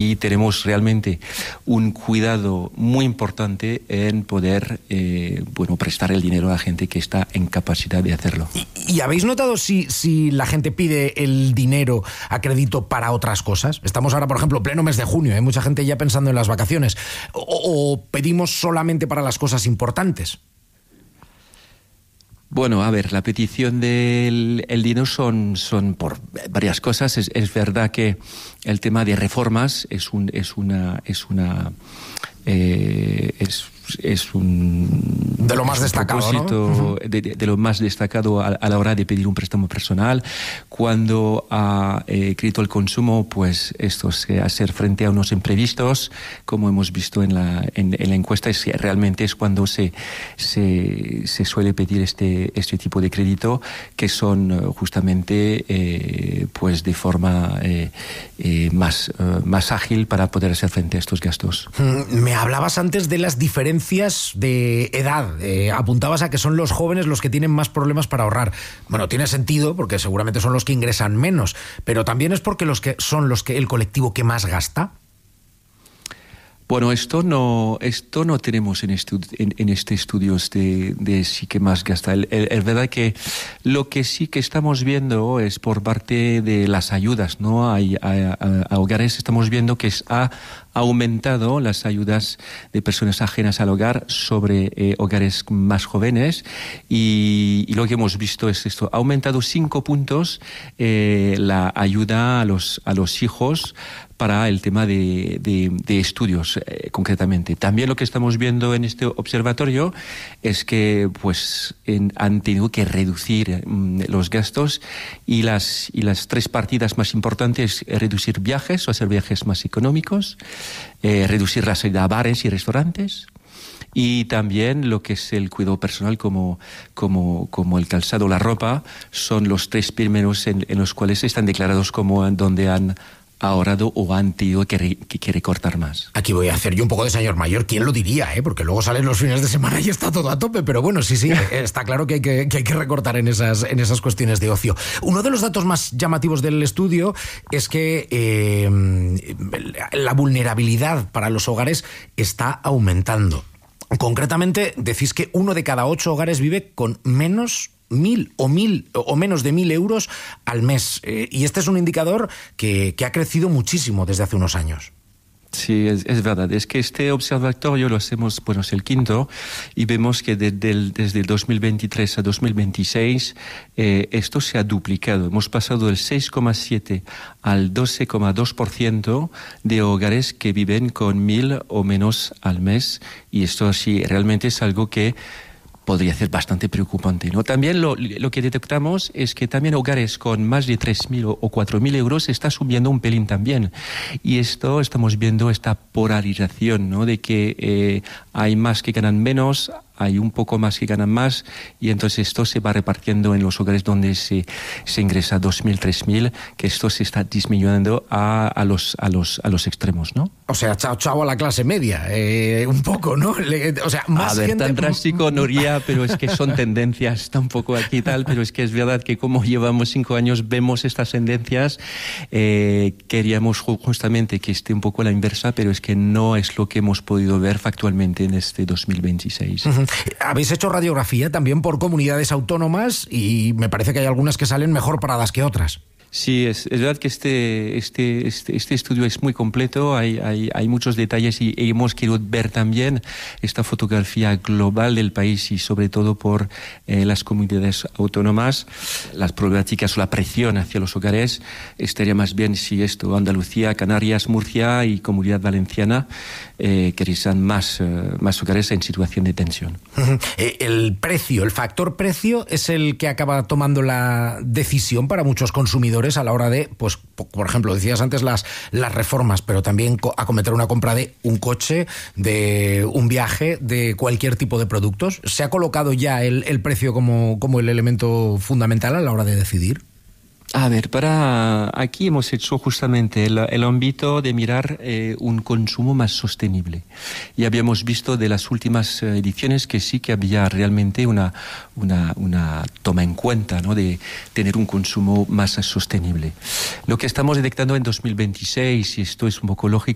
aquí tenemos realmente un cuidado muy importante en poder prestar el dinero a la gente que está en capacidad de hacerlo. ¿Y habéis notado si la gente pide el dinero a crédito para otras cosas? Estamos ahora, por ejemplo, pleno mes de junio, hay mucha gente ya pensando en las vacaciones. ¿O pedimos solamente para las cosas importantes? Bueno, a ver, la petición del dinero son por varias cosas. Es verdad que el tema de reformas es un de lo más destacado, ¿no? de lo más destacado a la hora de pedir un préstamo personal. Cuando crédito al consumo, pues esto se hace frente a unos imprevistos, como hemos visto en la encuesta, realmente es cuando se suele pedir este tipo de crédito, que son justamente pues de forma más ágil para poder hacer frente a estos gastos. Me hablabas antes de las diferencias de edad. Apuntabas a que son los jóvenes los que tienen más problemas para ahorrar. Bueno, tiene sentido, porque seguramente son los que ingresan menos, pero también es porque son el colectivo que más gasta. Bueno, esto no tenemos en este estudios de sí que más gasta. Es verdad que lo que sí que estamos viendo es por parte de las ayudas, ¿no? A hogares estamos viendo que ha aumentado las ayudas de personas ajenas al hogar sobre hogares más jóvenes, y lo que hemos visto es esto: ha aumentado 5 puntos la ayuda a los hijos para el tema de estudios, concretamente. También lo que estamos viendo en este observatorio es que pues han tenido que reducir los gastos, y las 3 partidas más importantes: reducir viajes o hacer viajes más económicos, reducir la salida a bares y restaurantes, y también lo que es el cuidado personal como el calzado, la ropa. Son los 3 primeros en los cuales están declarados como donde han ahorrado o han tenido que recortar más. Aquí voy a hacer yo un poco de señor mayor. ¿Quién lo diría? Porque luego salen los fines de semana y está todo a tope. Pero bueno, sí, está claro que hay que recortar en esas cuestiones de ocio. Uno de los datos más llamativos del estudio es que la vulnerabilidad para los hogares está aumentando. Concretamente, decís que 1 de cada 8 hogares vive con menos 1.000 o menos de 1.000 euros al mes. Y este es un indicador que ha crecido muchísimo desde hace unos años. Sí, es verdad. Es que este observatorio lo hacemos, es el 5º, y vemos que desde el 2023 a 2026 esto se ha duplicado. Hemos pasado del 6,7 al 12,2% de hogares que viven con 1.000 o menos al mes, y esto sí realmente es algo que podría ser bastante preocupante, ¿no? También lo que detectamos es que también hogares con más de 3.000 o 4.000 euros está subiendo un pelín también. Y esto estamos viendo esta polarización, ¿no? De que hay más que ganan menos, hay un poco más que ganan más, y entonces esto se va repartiendo en los hogares donde se ingresa 2.000, 3.000, que esto se está disminuyendo a los extremos, ¿no? O sea, chao a la clase media, un poco, ¿no? O sea, más a ver, gente... tan drástico no iría, pero es que son tendencias tampoco aquí tal, pero es que es verdad que como llevamos 5 años vemos estas tendencias, queríamos justamente que esté un poco a la inversa, pero es que no es lo que hemos podido ver factualmente en este 2026. Habéis hecho radiografía también por comunidades autónomas, y me parece que hay algunas que salen mejor paradas que otras. Sí, es verdad que este estudio es muy completo, hay muchos detalles, y hemos querido ver también esta fotografía global del país, y sobre todo por las comunidades autónomas, las problemáticas o la presión hacia los hogares. Estaría más bien si Andalucía, Canarias, Murcia y Comunidad Valenciana que sean más hogares en situación de tensión. El factor precio es el que acaba tomando la decisión para muchos consumidores a la hora de, pues, por ejemplo, decías antes las reformas, pero también acometer una compra de un coche, de un viaje, de cualquier tipo de productos. ¿Se ha colocado ya el precio como el elemento fundamental a la hora de decidir? A ver, aquí hemos hecho justamente el ámbito de mirar un consumo más sostenible. Y habíamos visto de las últimas ediciones que sí que había realmente una toma en cuenta, ¿no? De tener un consumo más sostenible. Lo que estamos detectando en 2026, y esto es un poco lógico,